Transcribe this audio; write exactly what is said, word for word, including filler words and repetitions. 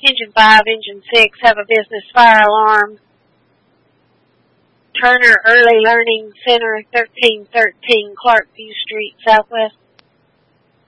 Engine five, Engine six have a business fire alarm. Turner Early Learning Center, thirteen thirteen Clarkview Street, Southwest.